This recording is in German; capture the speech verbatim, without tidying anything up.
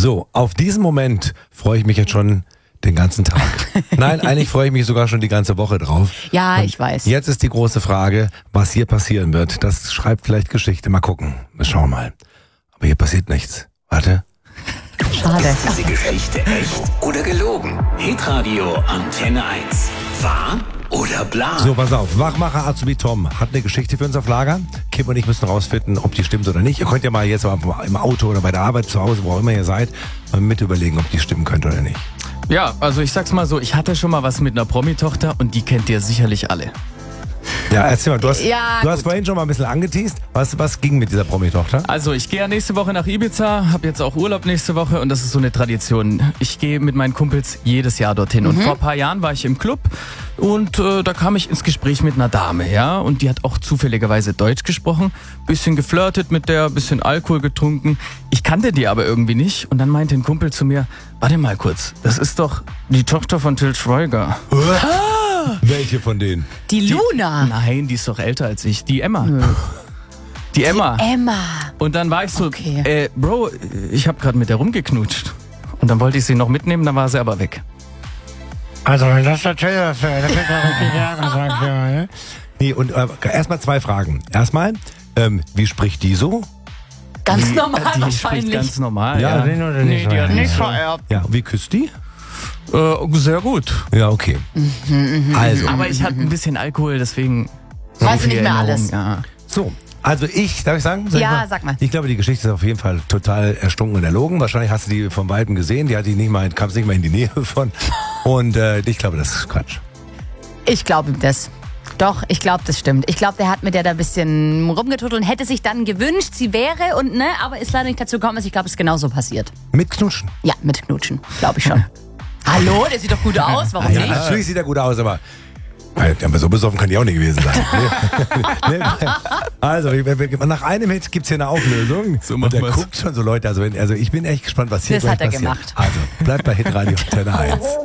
So, auf diesen Moment freue ich mich jetzt schon den ganzen Tag. Nein, eigentlich freue ich mich sogar schon die ganze Woche drauf. Ja, Und ich weiß. Jetzt ist die große Frage, was hier passieren wird. Das schreibt vielleicht Geschichte. Mal gucken. Wir schauen mal. Aber hier passiert nichts. Warte. Schade. Ist diese Geschichte echt oder gelogen? Hitradio Antenne eins. Wahr oder bla? So, pass auf. Wachmacher Azubi Tom hat eine Geschichte für uns auf Lager. Kim und ich müssen rausfinden, ob die stimmt oder nicht. Ihr könnt ja mal jetzt im Auto oder bei der Arbeit zu Hause, wo auch immer ihr seid, mal mit überlegen, ob die stimmen könnte oder nicht. Ja, also ich sag's mal so, ich hatte schon mal was mit einer Promi-Tochter und die kennt ihr sicherlich alle. Ja, erzähl mal. Du hast, Ja, du hast gut. vorhin schon mal ein bisschen angeteased. Was, was ging mit dieser Promi-Tochter? Also ich gehe ja nächste Woche nach Ibiza, habe jetzt auch Urlaub nächste Woche und das ist so eine Tradition. Ich gehe mit meinen Kumpels jedes Jahr dorthin. Und vor ein paar Jahren war ich im Club und äh, da kam ich ins Gespräch mit einer Dame, ja, und die hat auch zufälligerweise Deutsch gesprochen, bisschen geflirtet mit der, bisschen Alkohol getrunken. Ich kannte die aber irgendwie nicht und dann meinte ein Kumpel zu mir, warte mal kurz, das ist doch die Tochter von Til Schweiger. Welche von denen? Die Luna. Nein, die ist doch älter als ich, die Emma. Die Emma. Emma. Und dann war ich so, Okay. äh, Bro, ich habe gerade mit der rumgeknutscht. Und dann wollte ich sie noch mitnehmen, dann war sie aber weg. Also, wenn das der Taylor ist, dann kriegt er richtig Ärger, sag ich mal, ne? Nee, und äh, erstmal zwei Fragen. Erstmal, ähm, wie spricht die so? Ganz Die- normal die spricht wahrscheinlich. ganz normal, Ja, ja. Den oder nicht? Nee, die hat so. nicht vererbt. Ja, wie küsst die? Äh, sehr gut. Ja, okay. Also, Aber ich hatte ein bisschen Alkohol, deswegen... so Weißt du viel nicht mehr Erinnerung, alles? Ja. so. Also ich, darf ich sagen? Soll ich Ja, sag mal. Ich glaube, die Geschichte ist auf jeden Fall total erstunken und erlogen. Wahrscheinlich hast du die von Weitem gesehen. Die hat die nicht mal, kamst nicht mal in die Nähe von. Und äh, ich glaube, das ist Quatsch. Ich glaube das. Doch, ich glaube, das stimmt. Ich glaube, der hat mit der da ein bisschen rumgetuttelt und hätte sich dann gewünscht, sie wäre und ne, aber ist leider nicht dazu gekommen. Also ich glaube, es ist genauso passiert. Mit Knutschen. Ja, mit Knutschen, glaube ich schon. Hallo, der sieht doch gut aus, warum Ja, nicht? natürlich sieht er gut aus, aber äh, aber so besoffen kann die auch nicht gewesen sein. Nee. Nee. Also, wir- wir- nach einem Hit gibt's hier eine Auflösung. So und machen er wir's. guckt schon so Leute. Also, wenn, also ich bin echt gespannt, was hier Das gleich hat er passiert. gemacht. Also, bleibt bei Hitradio Antenne eins.